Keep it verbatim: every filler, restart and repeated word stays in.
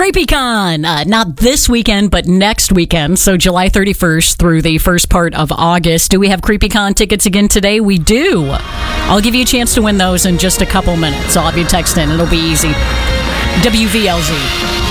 CreepyCon, uh, not this weekend, but next weekend. So July thirty-first through the first part of August. Do we have CreepyCon tickets again today? We do. I'll give you a chance to win those in just a couple minutes. I'll have you text in. It'll be easy. W V L Z.